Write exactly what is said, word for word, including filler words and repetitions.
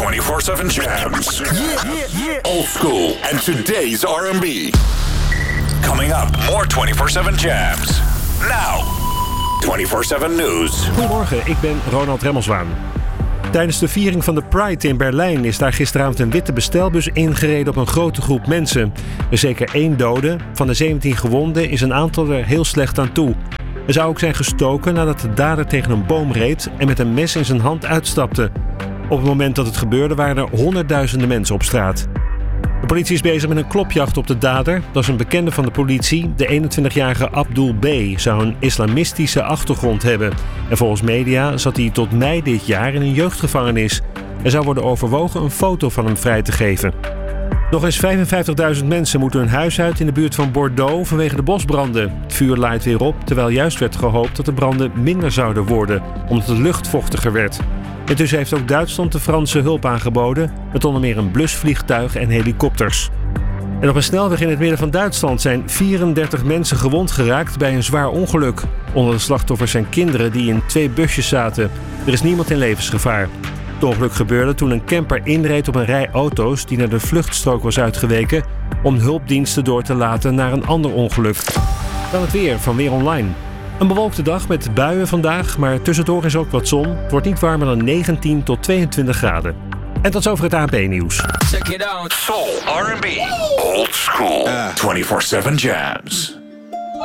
twenty-four seven Jams. Yeah, yeah, yeah. Old school and today's R and B. Coming up, more twenty-four seven Jams. Now, twenty-four seven News. Goedemorgen, ik ben Ronald Remmelswaan. Tijdens de viering van de Pride in Berlijn is daar gisteravond een witte bestelbus ingereden op een grote groep mensen. Er is zeker één dode. Van de zeventien gewonden is een aantal er heel slecht aan toe. Er zou ook zijn gestoken nadat de dader tegen een boom reed en met een mes in zijn hand uitstapte. Op het moment dat het gebeurde waren er honderdduizenden mensen op straat. De politie is bezig met een klopjacht op de dader. Dat is een bekende van de politie. De eenentwintigjarige Abdul B. zou een islamistische achtergrond hebben. En volgens media zat hij tot mei dit jaar in een jeugdgevangenis. Er zou worden overwogen een foto van hem vrij te geven. Nog eens vijfenvijftigduizend mensen moeten hun huis uit in de buurt van Bordeaux vanwege de bosbranden. Het vuur laait weer op, terwijl juist werd gehoopt dat de branden minder zouden worden, omdat de lucht vochtiger werd. Intussen heeft ook Duitsland de Franse hulp aangeboden, met onder meer een blusvliegtuig en helikopters. En op een snelweg in het midden van Duitsland zijn vierendertig mensen gewond geraakt bij een zwaar ongeluk. Onder de slachtoffers zijn kinderen die in twee busjes zaten. Er is niemand in levensgevaar. Het ongeluk gebeurde toen een camper inreed op een rij auto's die naar de vluchtstrook was uitgeweken om hulpdiensten door te laten naar een ander ongeluk. Dan het weer van Weer Online. Een bewolkte dag met buien vandaag, maar tussendoor is ook wat zon. Het wordt niet warmer dan negentien tot tweeëntwintig graden. En tot zover het A N P-nieuws. Check it out. Soul, R and B, old school, twenty-four seven Jams.